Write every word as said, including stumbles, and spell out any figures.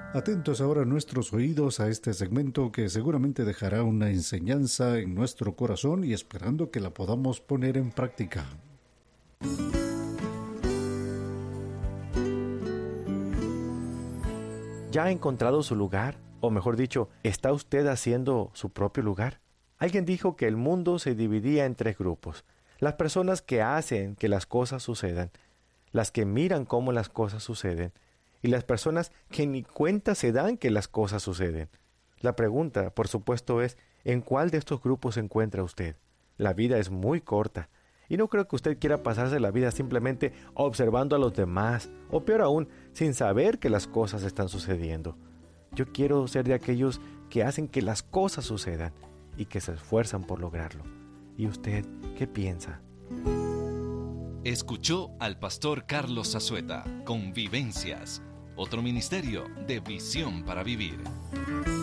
Atentos ahora nuestros oídos a este segmento que seguramente dejará una enseñanza en nuestro corazón y esperando que la podamos poner en práctica. ¿Ya ha encontrado su lugar? O mejor dicho, ¿está usted haciendo su propio lugar? Alguien dijo que el mundo se dividía en tres grupos. Las personas que hacen que las cosas sucedan, las que miran cómo las cosas suceden, y las personas que ni cuenta se dan que las cosas suceden. La pregunta, por supuesto, es, ¿en cuál de estos grupos se encuentra usted? La vida es muy corta, y no creo que usted quiera pasarse la vida simplemente observando a los demás, o peor aún, sin saber que las cosas están sucediendo. Yo quiero ser de aquellos que hacen que las cosas sucedan, y que se esfuerzan por lograrlo. ¿Y usted qué piensa? Escuchó al pastor Carlos Zazueta con Vivencias, otro ministerio de Visión para Vivir.